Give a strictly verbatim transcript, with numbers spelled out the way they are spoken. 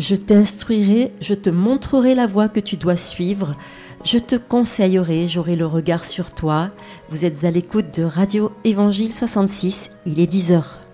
Je t'instruirai, je te montrerai la voie que tu dois suivre. Je te conseillerai, j'aurai le regard sur toi. Vous êtes à l'écoute de Radio Évangile soixante-six, il est dix heures.